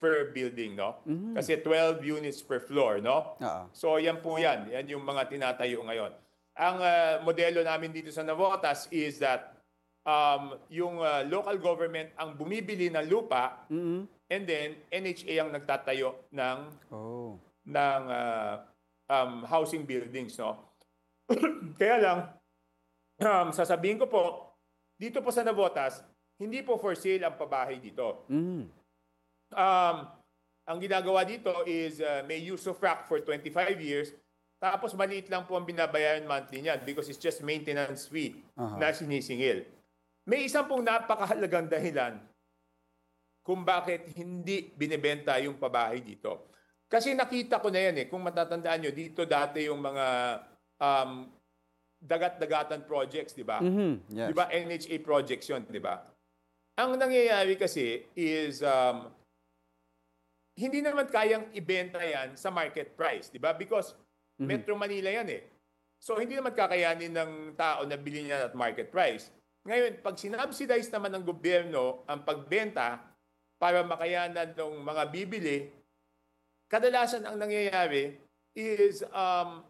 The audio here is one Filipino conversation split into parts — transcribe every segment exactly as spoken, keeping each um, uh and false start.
per building, no? Mhm. Kasi twelve units per floor, no? Oo. So yan po yan. Yan yung mga tinatayo ngayon. Ang ah, modelo namin dito sa Navotas is that um, yung ah, local government ang bumibili ng lupa Mhm. and then N H A ang nagtatayo ng Oh. ng ah, um, housing buildings, no? Kaya lang, um, sasabihin ko po, dito po sa Navotas, hindi po for sale ang pabahay dito. Mhm. Um, ang ginagawa dito is uh, may use of rack for twenty-five years, tapos maliit lang po ang binabayaran monthly niyan because it's just maintenance fee Aha. na sinisingil. May isang pong napakahalagang dahilan kung bakit hindi binibenta yung pabahay dito. Kasi nakita ko na yan eh, kung matatandaan nyo, dito dati yung mga um, dagat-dagatan projects, di ba? Mhm. Yes. Di ba N H A projects yun, di ba? Ang nangyayari kasi is um, hindi naman kayang ibenta yan sa market price, di ba? Because Mhm. Metro Manila yan eh. So hindi naman kakayanin ng tao na bilhin niya at market price. Ngayon, pag sinubsidize naman ng gobyerno ang pagbenta para makayanan ng mga bibili, kadalasan ang nangyayari is um,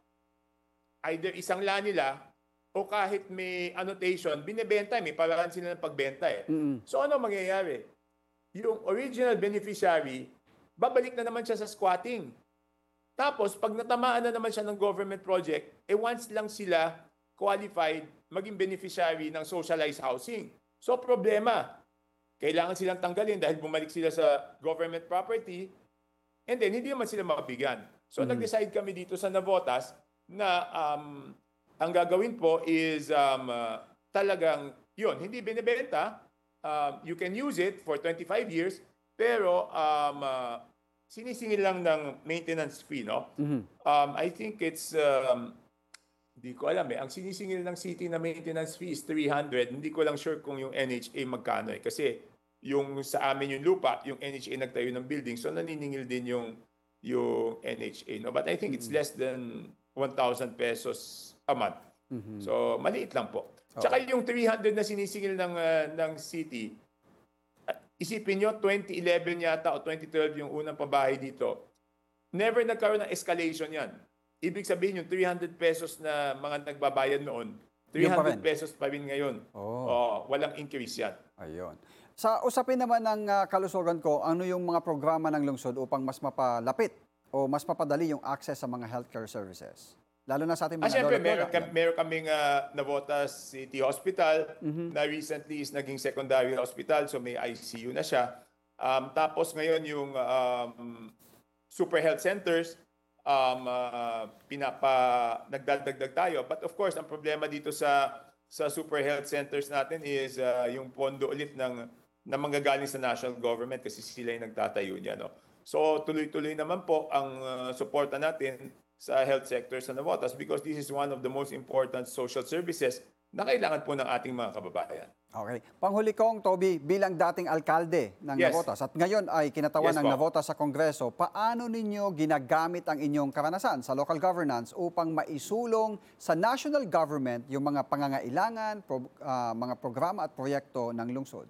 either isang la nila o kahit may annotation, binibenta, may paraan sila ng pagbenta eh. Mhm. So ano mangyayari? Yung original beneficiary, babalik na naman siya sa squatting. Tapos, pag natamaan na naman siya ng government project, eh once lang sila qualified maging beneficiary ng socialized housing. So, problema. Kailangan silang tanggalin dahil bumalik sila sa government property and then hindi naman sila makabigyan. So, Mhm. nag-decide kami dito sa Navotas na um, ang gagawin po is um, uh, talagang yun, hindi binibenta. Um, you can use it for twenty-five years pero um, uh, sinisingil lang ng maintenance fee, no? Mhm. Um, I think it's, um, hindi ko alam eh. Ang sinisingil ng city na maintenance fee is three hundred. Hindi ko lang sure kung yung N H A magkano eh. Kasi yung sa amin yung lupa, yung N H A nagtayo ng building, so naniningil din yung yung N H A, no? But I think it's less than one thousand pesos a month. Mhm. So, maliit lang po. Tsaka yung three hundred na sinisingil ng, uh, ng city, uh, isipin nyo, twenty eleven yata o twenty twelve yung unang pabahay dito. Never nagkaroon ng escalation yan. Ibig sabihin yung three hundred pesos na mga nagbabayad noon, three Yun pa hundred rin. pesos pa rin ngayon. Oh. Oh, walang increase yan. Ayun. Sa usapin naman ng ah, kalusugan ko, ano yung mga programa ng lungsod upang mas mapalapit o mas mapadali yung access sa mga healthcare services? Lalo na sa ating Ah, mga syempre, lolo't meron, lola. kam, meron kaming uh, Navotas City Hospital Mhm. na recently is naging secondary hospital, so may I C U na siya. Um, tapos ngayon yung um, super health centers, um, uh, pinapa, nagdadagdag tayo. But of course, ang problema dito sa sa super health centers natin is uh, yung pondo ulit ng, na manggagaling sa national government kasi sila yung nagtatayo niya. No? So tuloy-tuloy naman po ang uh, suporta natin sa health sector sa Navotas because this is one of the most important social services na kailangan po ng ating mga kababayan. Okay. Panghuli kong, Toby, bilang dating alkalde ng Yes. Navotas at ngayon ay kinatawan Yes ng po. Navotas sa Kongreso, paano ninyo ginagamit ang inyong karanasan sa local governance upang maisulong sa national government yung mga pangangailangan, pro, ah, mga programa at proyekto ng lungsod?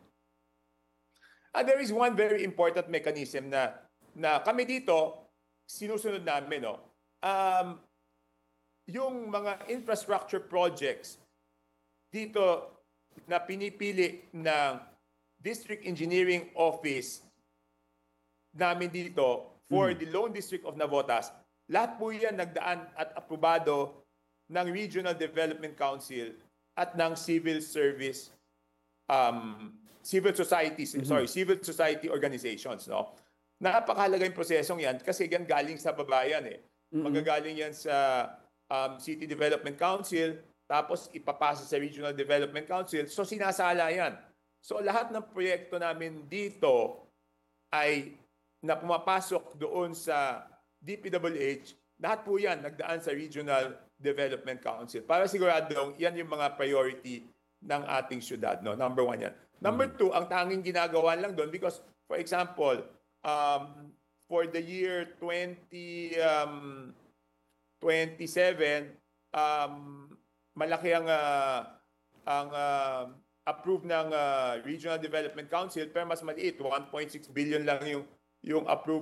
Ah, there is one very important mechanism na na kami dito sinusunod namin, no. Um, yung mga infrastructure projects dito na pinipili ng District Engineering Office namin dito for the Lone District of Navotas, lahat po yan nagdaan at aprobado ng Regional Development Council at ng Civil Service um, civil societies, sorry, civil society organizations, no? Napakahalaga yung prosesong yan kasi yan galing sa babayan eh. Magagaling yan sa um, City Development Council, tapos ipapasa sa Regional Development Council, so sinasala yan. So lahat ng proyekto namin dito ay na pumapasok doon sa D P W H, lahat po yan nagdaan sa Regional Development Council. Para siguradong yan yung mga priority ng ating syudad. No? Number one yan. Number two, ang tanging ginagawa lang doon because, for example, um, for the year twenty twenty-seven, um, malaki ang, uh, ang uh, approved ng uh, Regional Development Council pero mas maliit, one point six billion lang yung yung approval